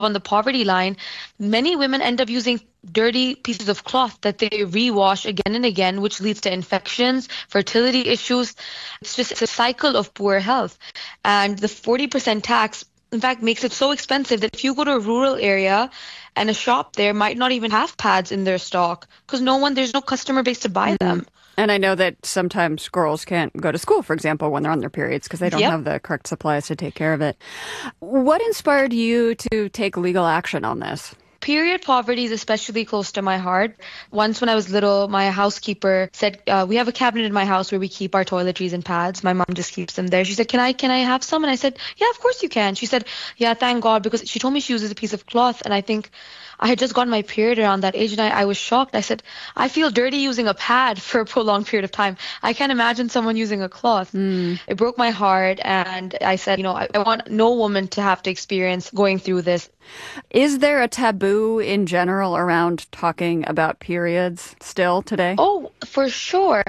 on the poverty line, many women end up using dirty pieces of cloth that they rewash again and again, which leads to infections, fertility issues. It's a cycle of poor health. And the 40% tax, in fact, makes it so expensive that if you go to a rural area and a shop there might not even have pads in their stock because there's no customer base to buy them. And I know that sometimes girls can't go to school, for example, when they're on their periods because they don't have the correct supplies to take care of it. What inspired you to take legal action on this? Period poverty is especially close to my heart. Once when I was little, my housekeeper said, we have a cabinet in my house where we keep our toiletries and pads. My mom just keeps them there. She said, can I have some? And I said, yeah, of course you can. She said, yeah, thank God, because she told me she uses a piece of cloth. And I think I had just gotten my period around that age, and I was shocked. I said, I feel dirty using a pad for a prolonged period of time. I can't imagine someone using a cloth. It broke my heart, and I said, I want no woman to have to experience going through this. Is there a taboo in general around talking about periods still today? Oh, for sure.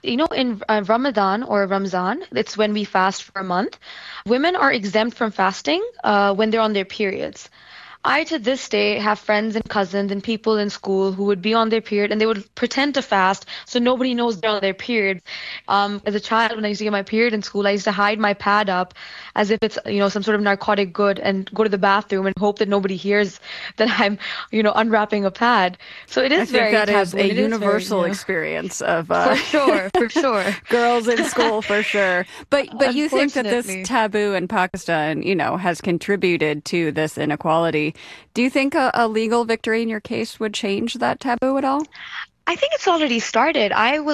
In Ramadan or Ramzan, it's when we fast for a month. Women are exempt from fasting when they're on their periods. I, to this day, have friends and cousins and people in school who would be on their period and they would pretend to fast so nobody knows they're on their period. As a child, when I used to get my period in school, I used to hide my pad up as if it's, some sort of narcotic good and go to the bathroom and hope that nobody hears that I'm, unwrapping a pad. So it is very taboo. I think that is a universal experience of... For sure. Girls in school, for sure. But you think that this taboo in Pakistan, has contributed to this inequality. Do you think a legal victory in your case would change that taboo at all? I think it's already started.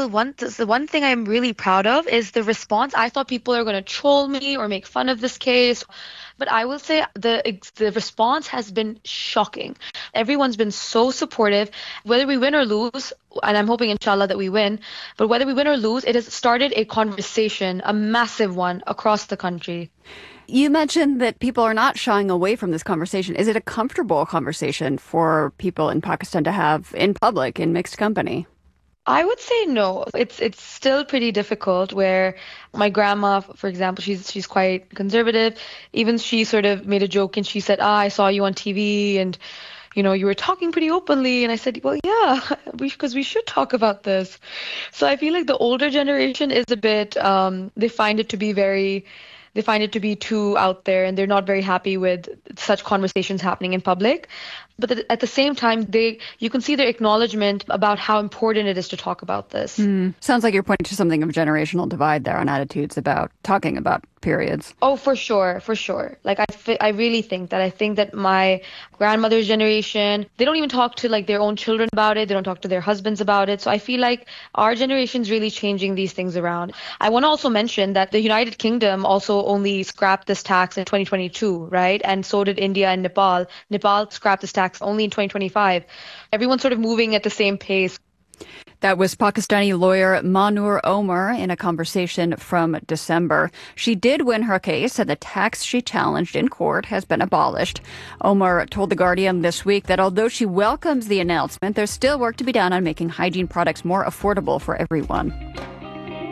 The one thing I'm really proud of is the response. I thought people are going to troll me or make fun of this case. But I will say the response has been shocking. Everyone's been so supportive. Whether we win or lose, and I'm hoping, inshallah, that we win, but whether we win or lose, it has started a conversation, a massive one, across the country. You mentioned that people are not shying away from this conversation. Is it a comfortable conversation for people in Pakistan to have in public, in mixed company? I would say no. It's still pretty difficult where my grandma, for example, she's quite conservative. Even she sort of made a joke and she said, I saw you on TV and you were talking pretty openly. And I said, well, yeah, because we should talk about this. So I feel like the older generation is a bit, they find it to be too out there and they're not very happy with such conversations happening in public. But at the same time, you can see their acknowledgement about how important it is to talk about this. Sounds like you're pointing to something of a generational divide there on attitudes about talking about periods. Oh, for sure. Like I really think that. I think that my grandmother's generation, they don't even talk to their own children about it. They don't talk to their husbands about it. So I feel like our generation's really changing these things around. I want to also mention that the United Kingdom also only scrapped this tax in 2022, right? And so did India and Nepal. Nepal scrapped this tax only in 2025. Everyone's sort of moving at the same pace. That was Pakistani lawyer Manur Omar in a conversation from December. She did win her case, and the tax she challenged in court has been abolished. Omar told The Guardian this week that although she welcomes the announcement, there's still work to be done on making hygiene products more affordable for everyone.